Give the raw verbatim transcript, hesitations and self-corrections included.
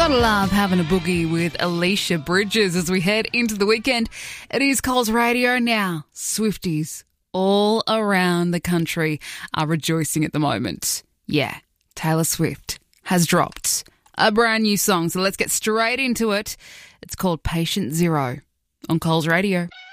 Gotta love having a boogie with Alicia Bridges as we head into the weekend. It is Coles Radio now. Swifties all around the country are rejoicing at the moment. Yeah, Taylor Swift has dropped a brand new song, so let's get straight into it. It's called Patient Zero on Coles Radio.